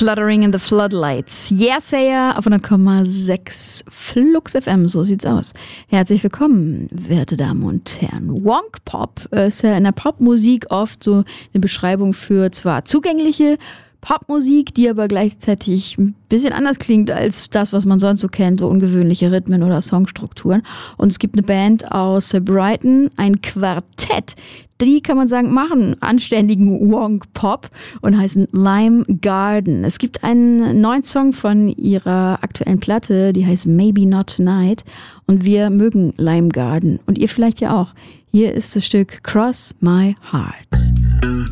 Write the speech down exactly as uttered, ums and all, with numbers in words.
Fluttering in the Floodlights. Yeah, Sayer auf hundert Komma sechs Flux F M, so sieht's aus. Herzlich willkommen, werte Damen und Herren. Wonk Pop ist ja in der Popmusik oft so eine Beschreibung für zwar zugängliche Popmusik, die aber gleichzeitig ein bisschen anders klingt als das, was man sonst so kennt, so ungewöhnliche Rhythmen oder Songstrukturen. Und es gibt eine Band aus Brighton, ein Quartett, die, kann man sagen, machen anständigen Wonk-Pop und heißen Lime Garden. Es gibt einen neuen Song von ihrer aktuellen Platte, die heißt Maybe Not Tonight. Und wir mögen Lime Garden und ihr vielleicht ja auch. Hier ist das Stück Cross My Heart.